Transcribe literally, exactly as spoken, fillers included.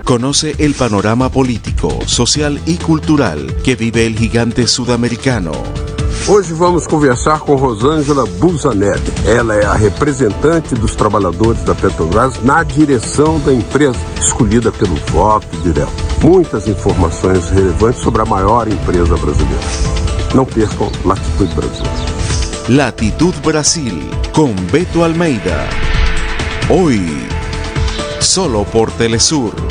Conoce el panorama político, social e cultural que vive el gigante sudamericano. Hoje vamos conversar com Rosângela Busanelli. Ela é a representante dos trabalhadores da Petrobras na direção da empresa, escolhida pelo voto direto. Muitas informações relevantes sobre a maior empresa brasileira. Não percam Latitude Brasil. Latitud Brasil, con Beto Almeida. Hoy, solo por Telesur.